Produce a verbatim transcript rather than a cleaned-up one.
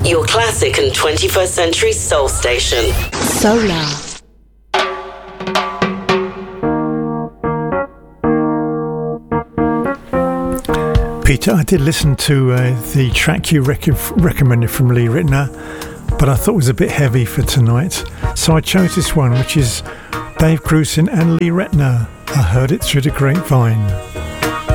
your classic and twenty-first century soul station. Solar. Peter, I did listen to uh, the track you rec- recommended from Lee Ritenour, but I thought it was a bit heavy for tonight. So I chose this one, which is Dave Grusin and Lee Ritenour. I heard it through the grapevine.